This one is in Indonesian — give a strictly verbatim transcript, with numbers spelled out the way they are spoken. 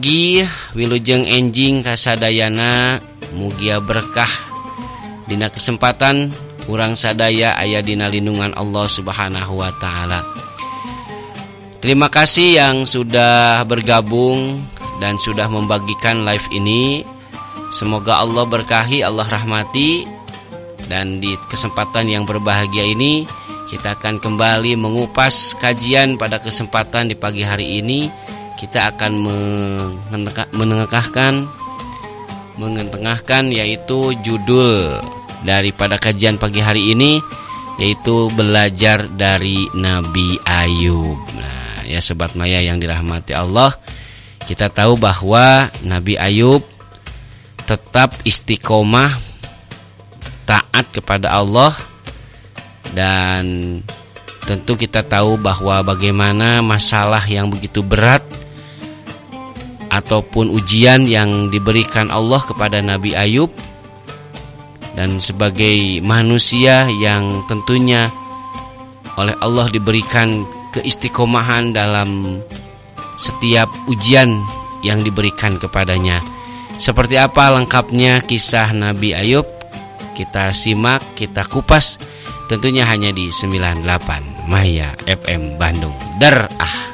pagi wilujeng enjing kasadayana mugia berkah dina kesempatan urang sadaya aya dina lindungan Allah Subhanahu wa taala. Terima kasih yang sudah bergabung dan sudah membagikan live ini. Semoga Allah berkahi, Allah rahmati. Dan di kesempatan yang berbahagia ini kita akan kembali mengupas kajian pada kesempatan di pagi hari ini. Kita akan menengahkan mengetengahkan yaitu judul daripada kajian pagi hari ini, yaitu belajar dari Nabi Ayub. Nah, ya sobat Maya yang dirahmati Allah, kita tahu bahwa Nabi Ayub tetap istiqomah taat kepada Allah, dan tentu kita tahu bahwa bagaimana masalah yang begitu berat ataupun ujian yang diberikan Allah kepada Nabi Ayub, dan sebagai manusia yang tentunya oleh Allah diberikan keistiqomahan dalam setiap ujian yang diberikan kepadanya. Seperti apa lengkapnya kisah Nabi Ayub? Kita simak, kita kupas tentunya hanya di sembilan puluh delapan Maya F M Bandung. Der ah